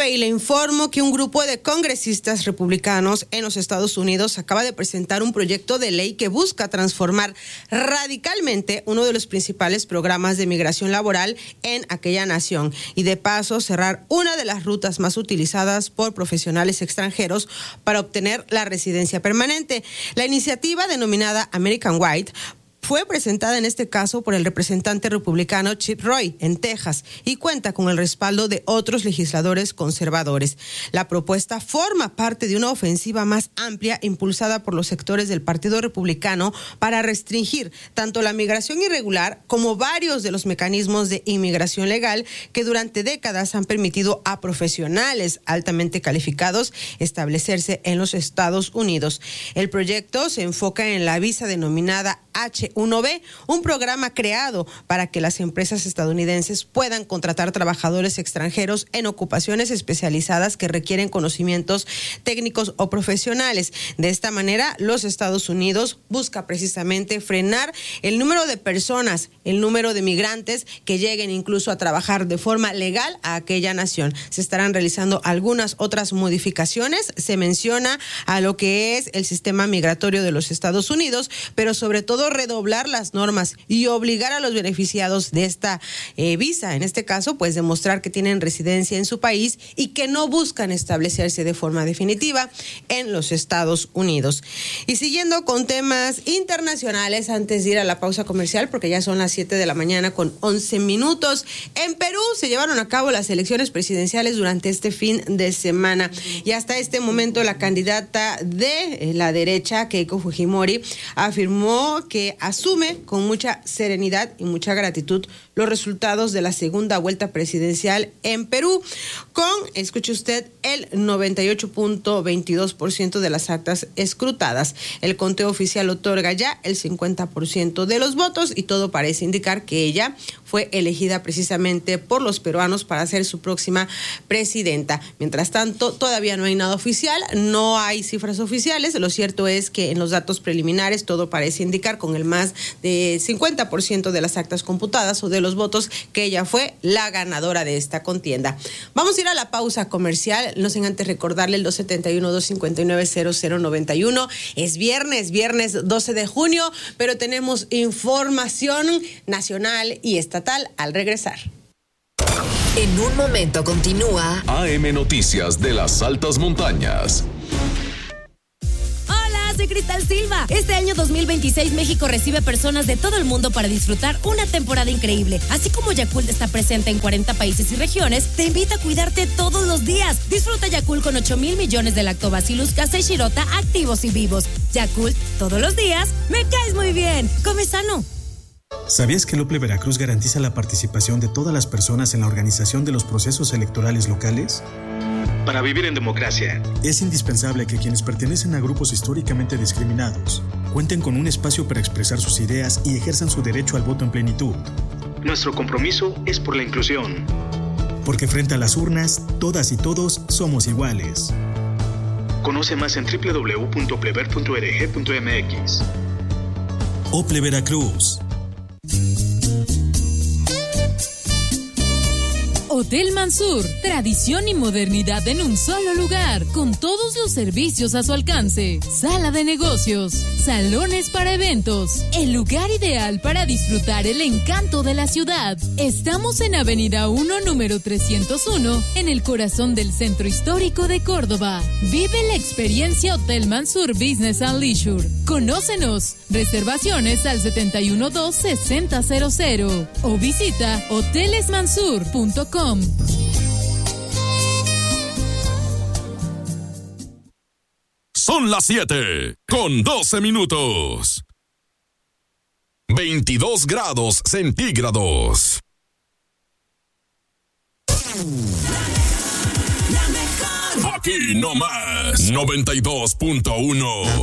y le informo que un grupo de congresistas republicanos en los Estados Unidos acaba de presentar un proyecto de ley que busca transformar radicalmente uno de los principales programas de migración laboral en aquella nación y de paso cerrar una de las rutas más utilizadas por profesionales extranjeros para obtener la residencia permanente. La iniciativa, denominada American White, fue presentada en este caso por el representante republicano Chip Roy en Texas y cuenta con el respaldo de otros legisladores conservadores. La propuesta forma parte de una ofensiva más amplia impulsada por los sectores del Partido Republicano para restringir tanto la migración irregular como varios de los mecanismos de inmigración legal que durante décadas han permitido a profesionales altamente calificados establecerse en los Estados Unidos. El proyecto se enfoca en la visa denominada H-1B, un programa creado para que las empresas estadounidenses puedan contratar trabajadores extranjeros en ocupaciones especializadas que requieren conocimientos técnicos o profesionales. De esta manera, los Estados Unidos busca precisamente frenar el número de personas, el número de migrantes que lleguen incluso a trabajar de forma legal a aquella nación. Se estarán realizando algunas otras modificaciones. Se menciona a lo que es el sistema migratorio de los Estados Unidos, pero sobre todo redoblar las normas y obligar a los beneficiados de esta visa, en este caso, pues demostrar que tienen residencia en su país y que no buscan establecerse de forma definitiva en los Estados Unidos. Y siguiendo con temas internacionales, antes de ir a la pausa comercial, porque ya son las 7 de la mañana con 11 minutos, en Perú se llevaron a cabo las elecciones presidenciales durante este fin de semana y hasta este momento la candidata de la derecha, Keiko Fujimori, afirmó que asume con mucha serenidad y mucha gratitud los resultados de la segunda vuelta presidencial en Perú, con, escuche usted, el 98.22% de las actas escrutadas. El conteo oficial otorga ya el 50% de los votos y todo parece indicar que ella fue elegida precisamente por los peruanos para ser su próxima presidenta. Mientras tanto, todavía no hay nada oficial, no hay cifras oficiales. Lo cierto es que en los datos preliminares todo parece indicar, con el más de 50% de las actas computadas o de los votos, que ella fue la ganadora de esta contienda. Vamos a ir a la pausa comercial, no sin antes recordarle el 271-259-0091. Es viernes 12 de junio, pero tenemos información nacional y estatal al regresar. En un momento continúa AM Noticias de las Altas Montañas. Soy Cristal Silva. Este año 2026 México recibe personas de todo el mundo para disfrutar una temporada increíble. Así como Yakult está presente en 40 países y regiones, te invita a cuidarte todos los días. Disfruta Yakult con 8,000 millones de Lactobacillus casei shirota activos y vivos. Yakult, todos los días, me caes muy bien. Come sano. ¿Sabías que el OPLE Veracruz garantiza la participación de todas las personas en la organización de los procesos electorales locales? Para vivir en democracia, es indispensable que quienes pertenecen a grupos históricamente discriminados cuenten con un espacio para expresar sus ideas y ejerzan su derecho al voto en plenitud. Nuestro compromiso es por la inclusión. Porque frente a las urnas, todas y todos somos iguales. Conoce más en www.oplever.org.mx. OPLE Veracruz. Hotel Mansur, tradición y modernidad en un solo lugar, con todos los servicios a su alcance. Sala de negocios, salones para eventos, el lugar ideal para disfrutar el encanto de la ciudad. Estamos en Avenida 1, número 301, en el corazón del centro histórico de Córdoba. Vive la experiencia Hotel Mansur Business and Leisure. Conócenos. Reservaciones al 712-6000 o visita hotelesmansur.com. Son las 7:12. 22 grados centígrados. Aquí no más. 92.1.